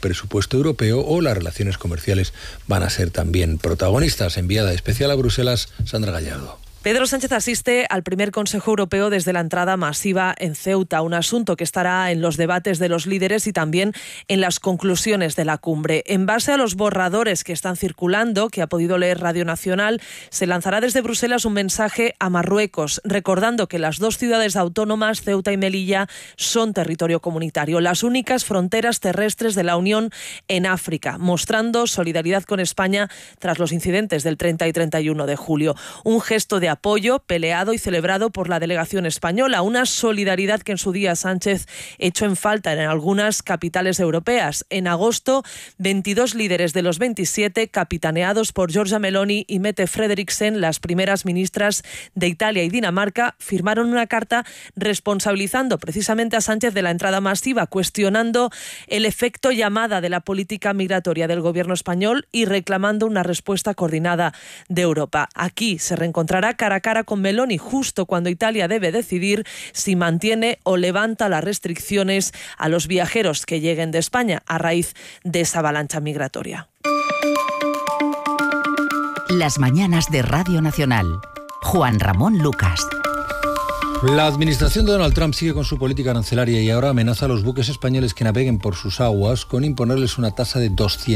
presupuesto europeo o las relaciones comerciales van a ser también protagonistas. Enviada especial a Bruselas, Sandra Gallardo. Pedro Sánchez asiste al primer Consejo Europeo desde la entrada masiva en Ceuta, un asunto que estará en los debates de los líderes y también en las conclusiones de la cumbre. En base a los borradores que están circulando, que ha podido leer Radio Nacional, se lanzará desde Bruselas un mensaje a Marruecos, recordando que las dos ciudades autónomas, Ceuta y Melilla, son territorio comunitario, las únicas fronteras terrestres de la Unión en África, mostrando solidaridad con España tras los incidentes del 30 y 31 de julio. Un gesto de apoyo peleado y celebrado por la delegación española, una solidaridad que en su día Sánchez echó en falta en algunas capitales europeas. En agosto, 22 líderes de los 27, capitaneados por Giorgia Meloni y Mette Frederiksen, las primeras ministras de Italia y Dinamarca, firmaron una carta responsabilizando precisamente a Sánchez de la entrada masiva, cuestionando el efecto llamada de la política migratoria del gobierno español y reclamando una respuesta coordinada de Europa. Aquí se reencontrará cara a cara con Meloni justo cuando Italia debe decidir si mantiene o levanta las restricciones a los viajeros que lleguen de España a raíz de esa avalancha migratoria. Las mañanas de Radio Nacional. Juan Ramón Lucas. La administración de Donald Trump sigue con su política arancelaria y ahora amenaza a los buques españoles que naveguen por sus aguas con imponerles una tasa de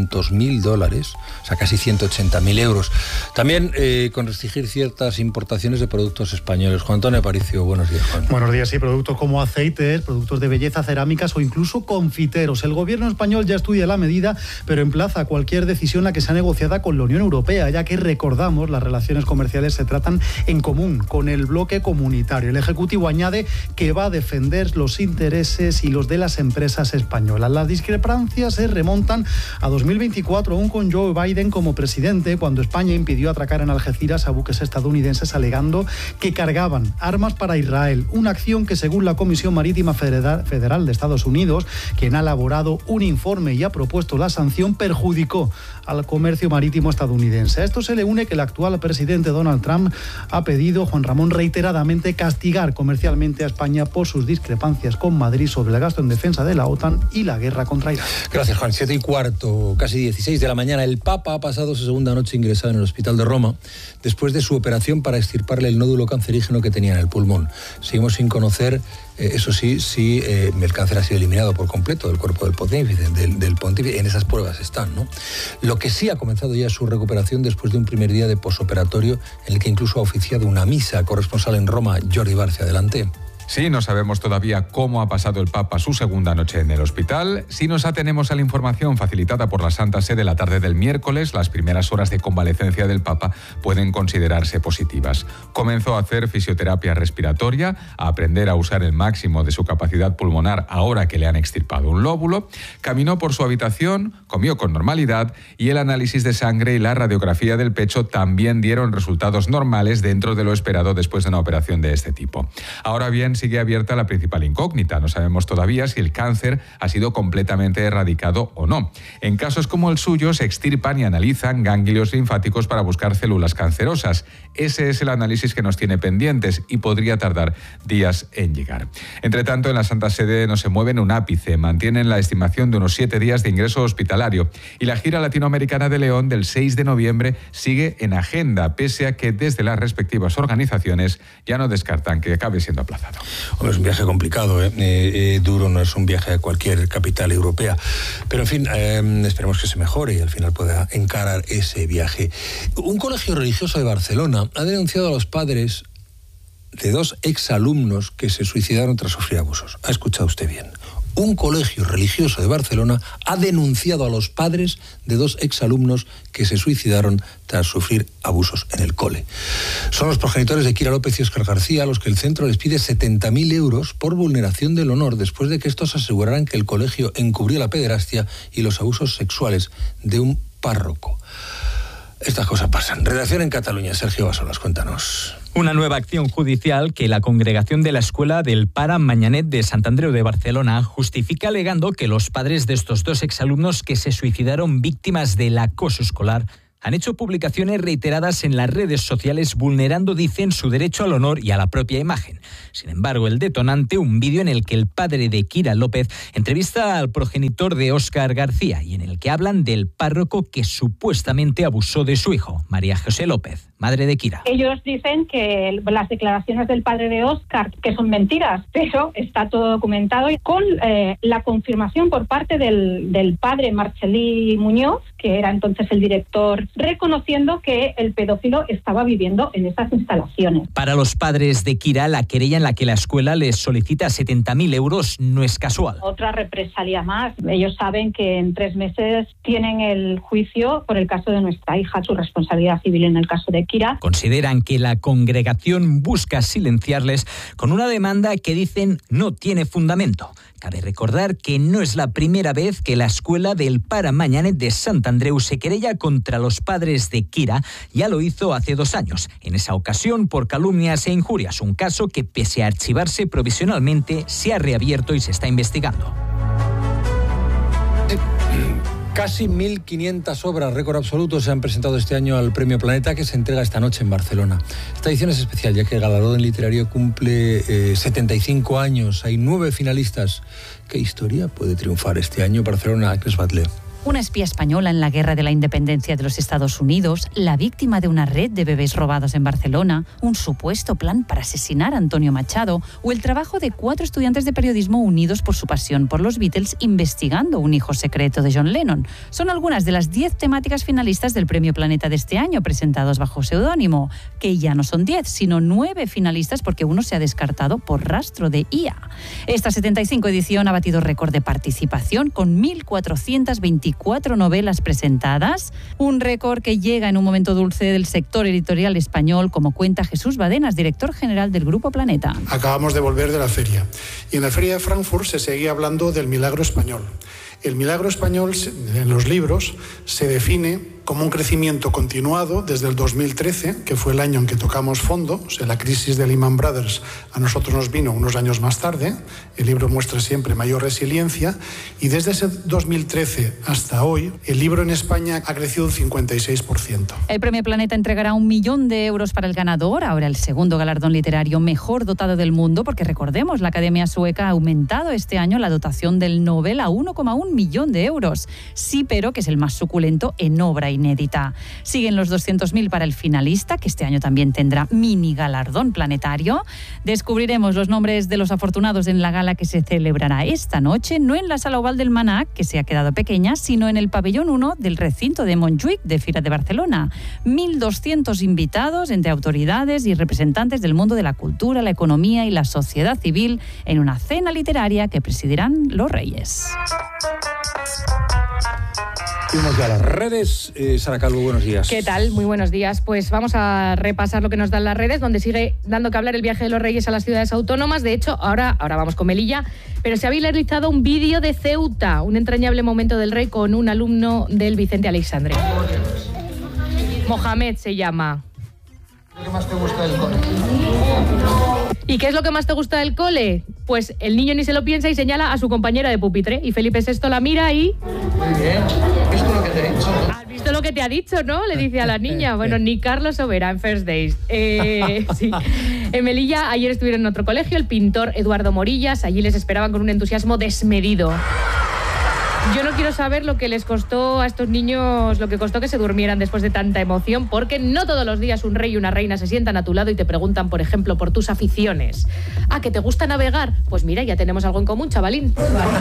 $200.000, o sea, casi 180.000 euros. También con restringir ciertas importaciones de productos españoles. Juan Antonio Aparicio, buenos días, Juan. Buenos días, sí, productos como aceites, productos de belleza, cerámicas o incluso confiteros. El gobierno español ya estudia la medida, pero emplaza cualquier decisión a que sea negociada con la Unión Europea, ya que recordamos, las relaciones comerciales se tratan en común con el bloque comunitario. El Ejecutivo añade que va a defender los intereses y los de las empresas españolas. Las discrepancias se remontan a 2024, aún con Joe Biden como presidente, cuando España impidió atracar en Algeciras a buques estadounidenses alegando que cargaban armas para Israel. Una acción que, según la Comisión Marítima Federal de Estados Unidos, quien ha elaborado un informe y ha propuesto la sanción, perjudicó al comercio marítimo estadounidense. A esto se le une que el actual presidente Donald Trump ha pedido, Juan Ramón, reiteradamente castigar comercialmente a España por sus discrepancias con Madrid sobre el gasto en defensa de la OTAN y la guerra contra Irán. Gracias, Juan. 7:15, casi 16 de la mañana. El Papa ha pasado su segunda noche ingresado en el Hospital de Roma después de su operación para extirparle el nódulo cancerígeno que tenía en el pulmón. Seguimos sin conocer, eso sí, si el cáncer ha sido eliminado por completo del cuerpo del pontífice. En esas pruebas están, ¿no? Lo que sí ha comenzado ya es su recuperación después de un primer día de posoperatorio en el que incluso ha oficiado una misa. Corresponsal en Roma, Jordi Barcia, adelante. Sí, no sabemos todavía cómo ha pasado el Papa su segunda noche en el hospital. Sí nos atenemos a la información facilitada por la Santa Sede la tarde del miércoles. Las primeras horas de convalecencia del Papa pueden considerarse positivas. Comenzó a hacer fisioterapia respiratoria, a aprender a usar el máximo de su capacidad pulmonar ahora que le han extirpado un lóbulo. Caminó por su habitación, comió con normalidad y el análisis de sangre y la radiografía del pecho también dieron resultados normales dentro de lo esperado después de una operación de este tipo. Ahora bien, sigue abierta la principal incógnita. No sabemos todavía si el cáncer ha sido completamente erradicado o no. En casos como el suyo, se extirpan y analizan ganglios linfáticos para buscar células cancerosas. Ese es el análisis que nos tiene pendientes y podría tardar días en llegar. Entre tanto, en la Santa Sede no se mueven un ápice. Mantienen la estimación de unos 7 días de ingreso hospitalario. Y la gira latinoamericana de León del 6 de noviembre sigue en agenda, pese a que desde las respectivas organizaciones ya no descartan que acabe siendo aplazado. Hombre, es un viaje complicado, duro, no es un viaje a cualquier capital europea. Pero en fin, esperemos que se mejore y al final pueda encarar ese viaje. Un colegio religioso de Barcelona ha denunciado a los padres de 2 exalumnos que se suicidaron tras sufrir abusos. ¿Ha escuchado usted bien? Un colegio religioso de Barcelona ha denunciado a los padres de 2 exalumnos que se suicidaron tras sufrir abusos en el cole. Son los progenitores de Kira López y Óscar García a los que el centro les pide 70.000 euros por vulneración del honor después de que estos aseguraran que el colegio encubrió la pederastia y los abusos sexuales de un párroco. Estas cosas pasan. Redacción en Cataluña, Sergio Basolas, cuéntanos. Una nueva acción judicial que la congregación de la Escuela del Pare Manyanet de Sant Andreu de Barcelona justifica alegando que los padres de estos 2 exalumnos que se suicidaron víctimas del acoso escolar Han hecho publicaciones reiteradas en las redes sociales vulnerando, dicen, su derecho al honor y a la propia imagen. Sin embargo, el detonante, un vídeo en el que el padre de Kira López entrevista al progenitor de Óscar García y en el que hablan del párroco que supuestamente abusó de su hijo, María José López, madre de Kira. Ellos dicen que las declaraciones del padre de Óscar que son mentiras, pero está todo documentado y con la confirmación por parte del padre Marchelí Muñoz, que era entonces el director, reconociendo que el pedófilo estaba viviendo en esas instalaciones. Para los padres de Kira, la querella en la que la escuela les solicita 70.000 euros no es casual. Otra represalia más. Ellos saben que en 3 meses tienen el juicio por el caso de nuestra hija, su responsabilidad civil en el caso de Kira. Consideran que la congregación busca silenciarles con una demanda que dicen no tiene fundamento. Cabe recordar que no es la primera vez que la escuela del Pare Manyanet de Sant Andreu se querella contra los padres de Kira. Ya lo hizo hace 2 años, en esa ocasión por calumnias e injurias, un caso que pese a archivarse provisionalmente se ha reabierto y se está investigando. Casi 1.500 obras, récord absoluto, se han presentado este año al Premio Planeta, que se entrega esta noche en Barcelona. Esta edición es especial, ya que el galardón literario cumple 75 años. Hay 9 finalistas. ¿Qué historia puede triunfar este año? Barcelona, Agnes Batlle. Una espía española en la Guerra de la Independencia de los Estados Unidos, la víctima de una red de bebés robados en Barcelona, un supuesto plan para asesinar a Antonio Machado o el trabajo de 4 estudiantes de periodismo unidos por su pasión por los Beatles investigando un hijo secreto de John Lennon. Son algunas de las 10 temáticas finalistas del Premio Planeta de este año, presentados bajo seudónimo, que ya no son 10, sino 9 finalistas porque uno se ha descartado por rastro de IA. Esta 75 edición ha batido récord de participación con 1.424 novelas presentadas, un récord que llega en un momento dulce del sector editorial español, como cuenta Jesús Badenas, director general del Grupo Planeta. Acabamos de volver de la feria y en la feria de Frankfurt se seguía hablando del milagro español. El milagro español en los libros se define como un crecimiento continuado desde el 2013, que fue el año en que tocamos fondo. O sea, la crisis de Lehman Brothers a nosotros nos vino unos años más tarde. El libro muestra siempre mayor resiliencia y desde ese 2013 hasta hoy el libro en España ha crecido un 56%. El Premio Planeta entregará 1 millón de euros para el ganador, ahora el segundo galardón literario mejor dotado del mundo, porque recordemos, la Academia Sueca ha aumentado este año la dotación del Nobel a 1,1 millón de euros. Sí, pero que es el más suculento en obra inédita. Siguen los 200.000 para el finalista, que este año también tendrá mini galardón planetario. Descubriremos los nombres de los afortunados en la gala que se celebrará esta noche, no en la Sala Oval del Manac, que se ha quedado pequeña, sino en el pabellón 1 del recinto de Montjuïc de Fira de Barcelona. 1.200 invitados entre autoridades y representantes del mundo de la cultura, la economía y la sociedad civil en una cena literaria que presidirán los Reyes. Vamos ya a las redes. Sara Calvo, buenos días. ¿Qué tal? Muy buenos días. Pues vamos a repasar lo que nos dan las redes, donde sigue dando que hablar el viaje de los Reyes a las ciudades autónomas. De hecho, ahora vamos con Melilla, pero se ha viralizado un vídeo de Ceuta, un entrañable momento del rey con un alumno del Vicente Aleixandre. Mohamed se llama. ¿Qué más te gusta del cole? ¿Y qué es lo que más te gusta del cole? Pues el niño ni se lo piensa y señala a su compañera de pupitre. Y Felipe VI la mira y... Muy bien. ¿Has visto lo que te he dicho? ¿Has visto lo que te ha dicho, no? Le dice a la niña. Bueno, ni Carlos Sobera en First Days. Sí. En Melilla ayer estuvieron en otro colegio, el pintor Eduardo Morillas. Allí les esperaban con un entusiasmo desmedido. Yo no quiero saber lo que les costó a estos niños, lo que costó que se durmieran después de tanta emoción, porque no todos los días un rey y una reina se sientan a tu lado y te preguntan, por ejemplo, por tus aficiones. Ah, ¿que te gusta navegar? Pues mira, ya tenemos algo en común, chavalín.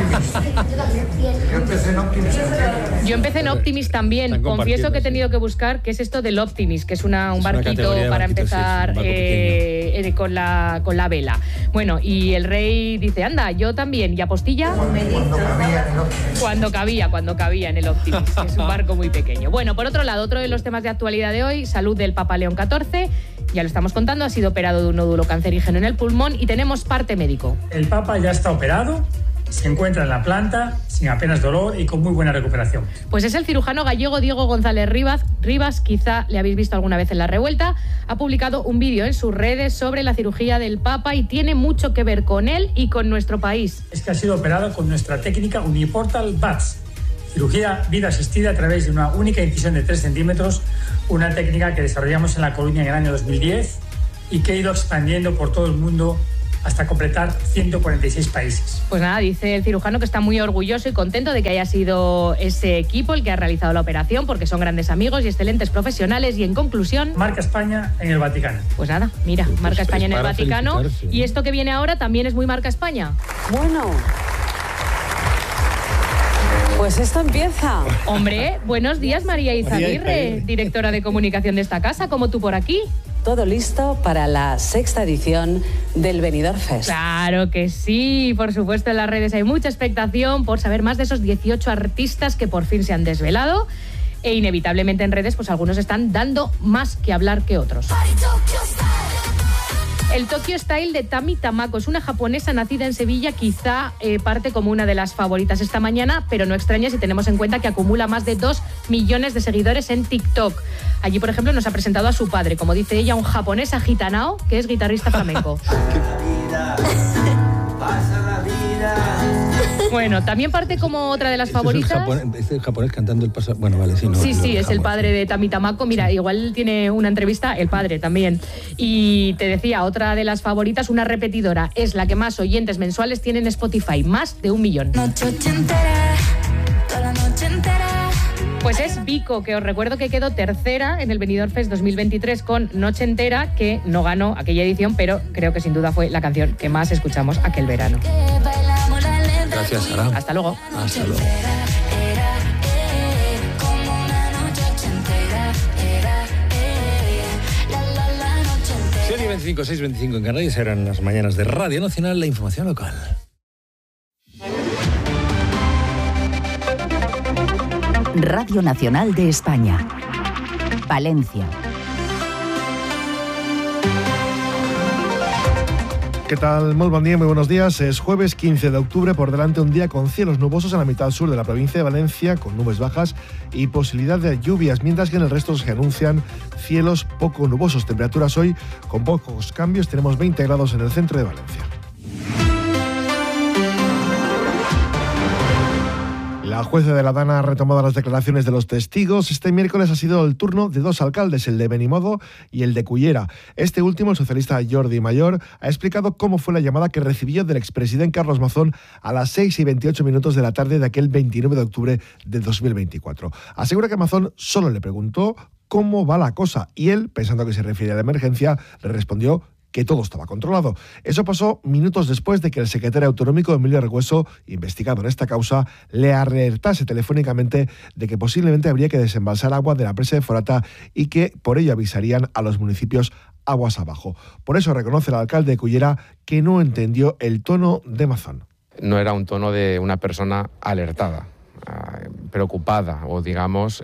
Yo empecé en Optimist también. Confieso que he tenido que buscar qué es esto del Optimist, que es un barquito para empezar con la vela. Bueno, y el rey dice, anda, yo también. ¿Y apostilla? Cuando cabía en el Optimist, que es un barco muy pequeño. Bueno, por otro lado, otro de los temas de actualidad de hoy, salud del Papa León XIV. Ya lo estamos contando, ha sido operado de un nódulo cancerígeno en el pulmón y tenemos parte médico. El Papa ya está operado, se encuentra en la planta, sin apenas dolor y con muy buena recuperación. Pues es el cirujano gallego Diego González Rivas, quizá le habéis visto alguna vez en La Revuelta, ha publicado un vídeo en sus redes sobre la cirugía del Papa y tiene mucho que ver con él y con nuestro país. Es que ha sido operado con nuestra técnica Uniportal VATS, Cirugía vida asistida a través de una única incisión de 3 centímetros, una técnica que desarrollamos en La Coruña en el año 2010 y que ha ido expandiendo por todo el mundo hasta completar 146 países. Pues nada, dice el cirujano que está muy orgulloso y contento de que haya sido ese equipo el que ha realizado la operación, porque son grandes amigos y excelentes profesionales. Y en conclusión... Marca España en el Vaticano. Pues nada, mira, marca España en el Vaticano. Y esto que viene ahora también es muy marca España. Bueno... Pues esto empieza. Hombre, buenos días, María Izaguirre, directora de comunicación de esta casa, como tú por aquí. Todo listo para la 6ª edición del Benidorm Fest. Claro que sí, por supuesto en las redes hay mucha expectación por saber más de esos 18 artistas que por fin se han desvelado e inevitablemente en redes pues algunos están dando más que hablar que otros. El Tokyo Style de Tami Tamako es una japonesa nacida en Sevilla, quizá parte como una de las favoritas esta mañana, pero no extraña si tenemos en cuenta que acumula más de 2 millones de seguidores en TikTok. Allí, por ejemplo, nos ha presentado a su padre, como dice ella, un japonés agitanao, que es guitarrista flamenco. Bueno, también parte como otra de las favoritas. Es el japonés cantando el paso. Bueno, vale, sí, no. Sí, es el padre de Tami Tamako. Mira, igual tiene una entrevista el padre también. Y te decía, otra de las favoritas, una repetidora, es la que más oyentes mensuales tiene en Spotify, más de 1 millón. Pues es Vico, que os recuerdo que quedó tercera en el Benidorm Fest 2023 con Noche Entera, que no ganó aquella edición, pero creo que sin duda fue la canción que más escuchamos aquel verano. Gracias, Sara. Hasta luego. Hasta luego. 7:25, 6:25 en Canarias, eran las mañanas de Radio Nacional, la información local. Radio Nacional de España. Valencia. ¿Qué tal? Muy buen día, muy buenos días. Es jueves 15 de octubre, por delante un día con cielos nubosos en la mitad sur de la provincia de Valencia, con nubes bajas y posibilidad de lluvias, mientras que en el resto se anuncian cielos poco nubosos. Temperaturas hoy con pocos cambios, tenemos 20 grados en el centro de Valencia. La jueza de la Dana ha retomado las declaraciones de los testigos. Este miércoles ha sido el turno de 2 alcaldes, el de Benimodo y el de Cullera. Este último, el socialista Jordi Mayor, ha explicado cómo fue la llamada que recibió del expresidente Carlos Mazón a las 6:28 de la tarde de aquel 29 de octubre de 2024. Asegura que Mazón solo le preguntó cómo va la cosa y él, pensando que se refiere a la emergencia, le respondió que todo estaba controlado. Eso pasó minutos después de que el secretario autonómico Emilio Regueso, investigado en esta causa, le alertase telefónicamente de que posiblemente habría que desembalsar agua de la presa de Forata y que por ello avisarían a los municipios aguas abajo. Por eso reconoce el alcalde de Cullera que no entendió el tono de Mazón. No era un tono de una persona alertada, preocupada o digamos...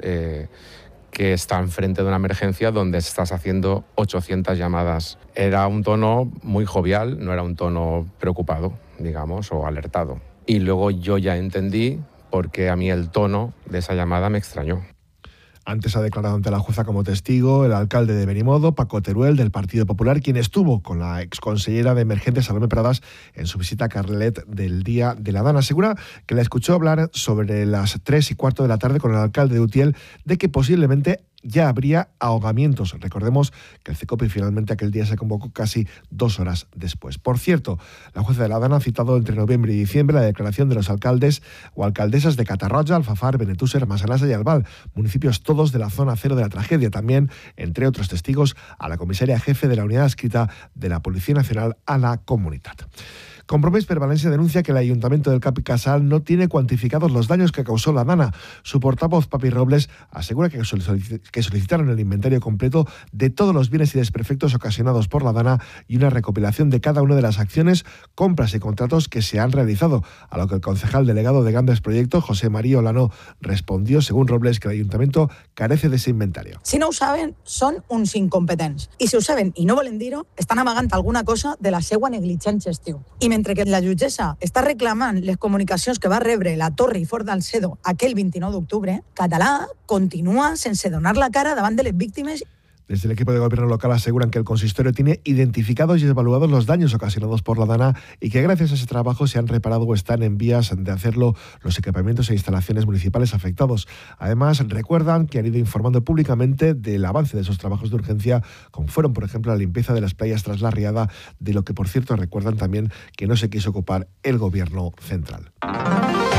que está enfrente de una emergencia donde estás haciendo 800 llamadas. Era un tono muy jovial, no era un tono preocupado, digamos, o alertado. Y luego yo ya entendí por qué a mí el tono de esa llamada me extrañó. Antes ha declarado ante la jueza como testigo el alcalde de Benimodo, Paco Teruel, del Partido Popular, quien estuvo con la exconsellera de Emergentes, Salomé Pradas, en su visita a Carlet del Día de la Dana. Asegura que la escuchó hablar sobre las 3:15 de la tarde con el alcalde de Utiel de que posiblemente ya habría ahogamientos. Recordemos que el CECOPI finalmente aquel día se convocó casi 2 horas después. Por cierto, la jueza de la Dana ha citado entre noviembre y diciembre la declaración de los alcaldes o alcaldesas de Catarroja, Alfafar, Benetúser, Massanassa y Albal, municipios todos de la zona cero de la tragedia. También, entre otros testigos, a la comisaria jefe de la unidad adscrita de la Policía Nacional a la Comunitat. Compromís per Valencia denuncia que el Ayuntamiento del Cap i Casal no tiene cuantificados los daños que causó la Dana. Su portavoz, Papi Robles, asegura que solicitaron el inventario completo de todos los bienes y desperfectos ocasionados por la Dana y una recopilación de cada una de las acciones, compras y contratos que se han realizado, a lo que el concejal delegado de Grandes Proyectos, José María Olano, respondió, según Robles, que el Ayuntamiento carece de ese inventario. Si no ho saben, són uns incompetents. I si ho saben i no volen dir-ho, estan amagant alguna cosa de la seva negligent gestió. I mentre que la jutgessa està reclamant les comunicacions que va rebre la Torre i Fort d'Alcedo aquell 29 d'octubre, Català continua sense donar la cara davant de les víctimes. Desde el equipo de gobierno local aseguran que el consistorio tiene identificados y evaluados los daños ocasionados por la Dana y que gracias a ese trabajo se han reparado o están en vías de hacerlo los equipamientos e instalaciones municipales afectados. Además, recuerdan que han ido informando públicamente del avance de esos trabajos de urgencia, como fueron, por ejemplo, la limpieza de las playas tras la riada, de lo que, por cierto, recuerdan también que no se quiso ocupar el gobierno central.